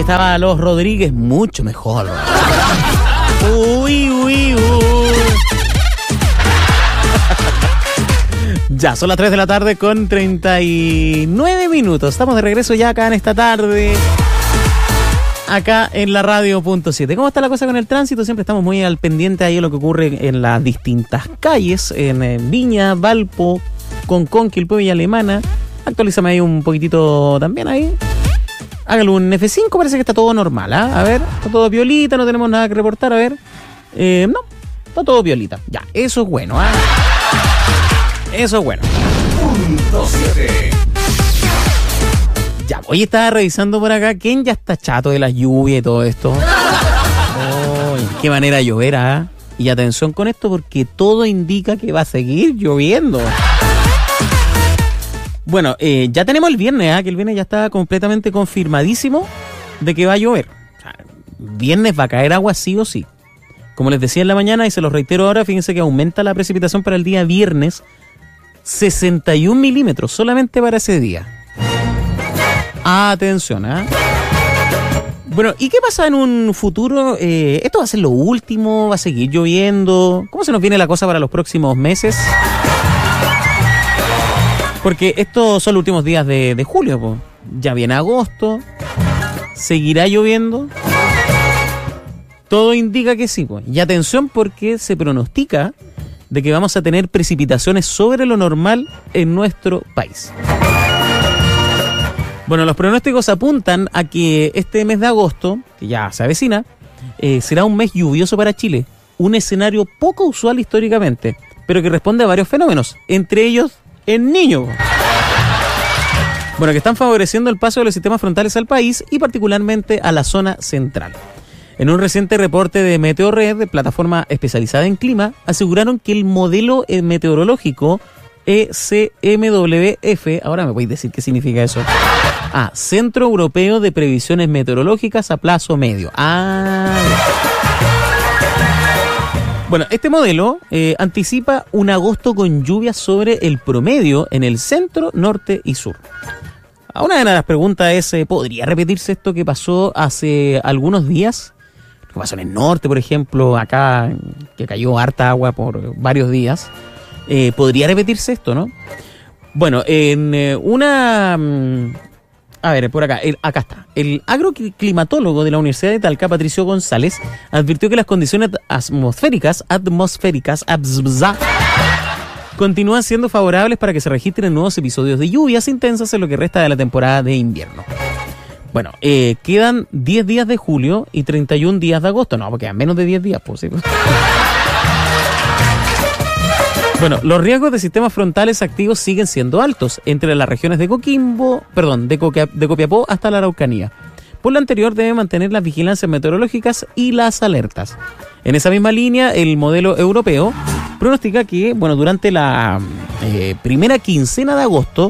estaba Los Rodríguez, mucho mejor. Uy. Ya, son las 3 de la tarde con 39 minutos. Estamos de regreso ya acá en esta tarde, acá en la Radio.7. ¿Cómo está la cosa con el tránsito? Siempre estamos muy al pendiente ahí de lo que ocurre en las distintas calles, en Viña, Valpo, Concón, Quilpué y Alemana. Actualízame ahí un poquitito también ahí. Hágalo un F5, parece que está todo normal, ¿ah? A ver, está todo violita, no tenemos nada que reportar, a ver. No, está todo violita. Ya, eso es bueno, ¿ah? Eso es bueno. Punto 7. Ya, hoy estaba revisando por acá. ¿Quién ya está chato de la lluvia y todo esto? Qué manera de llover, ¿ah? Y atención con esto porque todo indica que va a seguir lloviendo. Bueno, ya tenemos el viernes, ¿ah? Que el viernes ya está completamente confirmadísimo de que va a llover. O sea, viernes va a caer agua sí o sí. Como les decía en la mañana y se los reitero ahora, fíjense que aumenta la precipitación para el día viernes 61 milímetros solamente para ese día. Atención, ¿eh? Bueno, ¿y qué pasa en un futuro? ¿Esto va a ser lo último? ¿Va a seguir lloviendo? ¿Cómo se nos viene la cosa para los próximos meses? Porque estos son los últimos días de julio, po. Ya viene agosto. ¿Seguirá lloviendo? Todo indica que sí, po. Y atención porque se pronostica de que vamos a tener precipitaciones sobre lo normal en nuestro país. Bueno, los pronósticos apuntan a que este mes de agosto, que ya se avecina, será un mes lluvioso para Chile. Un escenario poco usual históricamente, pero que responde a varios fenómenos, entre ellos el Niño. Bueno, que están favoreciendo el paso de los sistemas frontales al país y particularmente a la zona central. En un reciente reporte de Meteorred, plataforma especializada en clima, aseguraron que el modelo meteorológico ECMWF, ahora me podéis decir qué significa eso. Centro Europeo de Previsiones Meteorológicas a Plazo Medio. Bueno, este modelo anticipa un agosto con lluvias sobre el promedio en el centro, norte y sur. Una de las preguntas es, ¿podría repetirse esto que pasó hace algunos días? Que pasó en el norte, por ejemplo, acá, que cayó harta agua por varios días. ¿Podría repetirse esto, no? Bueno, en una... A ver, por acá, acá está. El agroclimatólogo de la Universidad de Talca, Patricio González, advirtió que las condiciones atmosféricas, continúan siendo favorables para que se registren nuevos episodios de lluvias intensas en lo que resta de la temporada de invierno. Bueno, quedan 10 días de julio y 31 días de agosto. No, porque quedan menos de 10 días, pues. ¿Sí? Bueno, los riesgos de sistemas frontales activos siguen siendo altos entre las regiones de de Copiapó hasta la Araucanía. Por lo anterior, debe mantener las vigilancias meteorológicas y las alertas. En esa misma línea, el modelo europeo pronostica que, bueno, durante la primera quincena de agosto,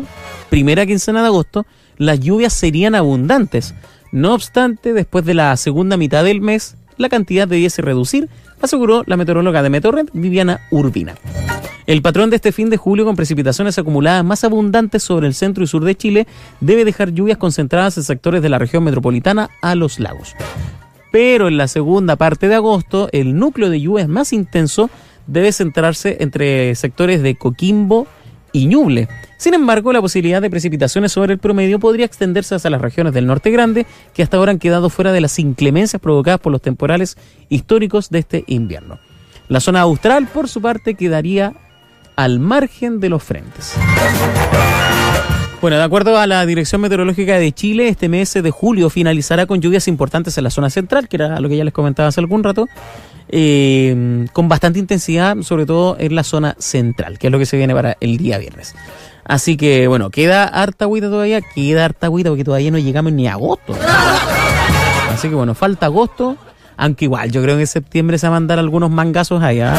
las lluvias serían abundantes. No obstante, después de la segunda mitad del mes, la cantidad debiese reducir, aseguró la meteoróloga de Meteorred, Viviana Urbina. El patrón de este fin de julio, con precipitaciones acumuladas más abundantes sobre el centro y sur de Chile, debe dejar lluvias concentradas en sectores de la región metropolitana a los lagos. Pero en la segunda parte de agosto, el núcleo de lluvias más intenso debe centrarse entre sectores de Coquimbo y Ñuble. Sin embargo, la posibilidad de precipitaciones sobre el promedio podría extenderse hacia las regiones del norte grande, que hasta ahora han quedado fuera de las inclemencias provocadas por los temporales históricos de este invierno. La zona austral, por su parte, quedaría al margen de los frentes. Bueno, de acuerdo a la Dirección Meteorológica de Chile, este mes de julio finalizará con lluvias importantes en la zona central, que era lo que ya les comentaba hace algún rato, con bastante intensidad, sobre todo en la zona central, que es lo que se viene para el día viernes. Así que, bueno, queda harta agüita porque todavía no llegamos ni a agosto. Así que, bueno, falta agosto, aunque igual yo creo que en septiembre se van a mandar algunos mangazos allá.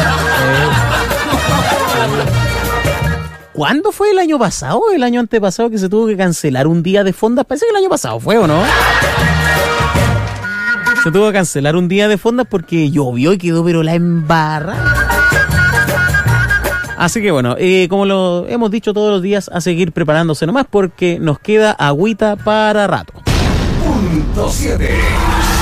¿Cuándo fue el año pasado? ¿El año antepasado que se tuvo que cancelar un día de fondas? Parece que el año pasado fue, ¿o no? Se tuvo que cancelar un día de fondas porque llovió y quedó pero la embarra. Así que bueno, como lo hemos dicho todos los días, a seguir preparándose nomás porque nos queda agüita para rato. 106.7.